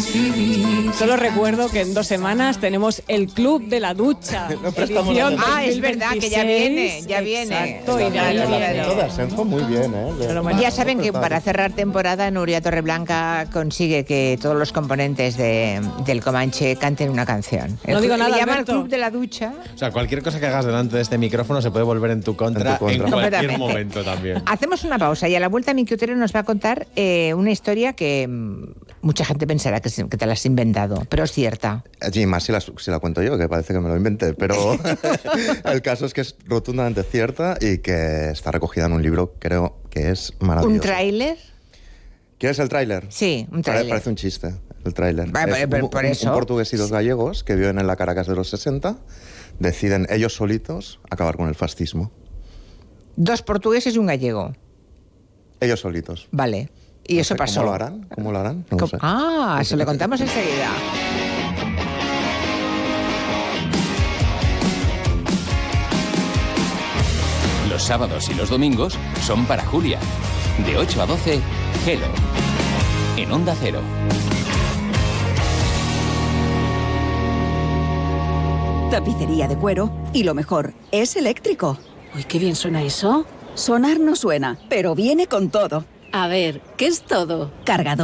Solo recuerdo que en 2 semanas tenemos el Club de la Ducha. Edición es verdad que ya viene, ya viene. Exacto, y ya Todas, Senjo, muy bien, Ya saben que para cerrar temporada Nuria Torreblanca consigue que todos los componentes del Comanche canten una canción. No digo nada, Le llama el Alberto. Club de la Ducha. O sea, cualquier cosa que hagas delante de este micrófono se puede volver en tu contra en cualquier momento también. Hacemos una pausa y a la vuelta Miki Otero nos va a contar una historia que mucha gente pensará que te la has inventado, pero es cierta. Sí, más si la cuento yo, que parece que me lo inventé, pero el caso es que es rotundamente cierta y que está recogida en un libro, creo que es maravilloso. ¿Un tráiler? ¿Quieres el tráiler? Sí, un tráiler. Parece un chiste, el tráiler. Por eso. Un portugués y 2 gallegos que viven en la Caracas de los 60 deciden ellos solitos acabar con el fascismo. 2 portugueses y un gallego. Ellos solitos. Vale. Y No eso sé, pasó. ¿Cómo lo harán? No lo sé. Eso le contamos enseguida. Los sábados y los domingos son para Julia. De 8 a 12, Hello. En Onda Cero. Tapicería de cuero y lo mejor, es eléctrico. Uy, qué bien suena eso. Sonar no suena, pero viene con todo. A ver, ¿qué es todo? Cargador.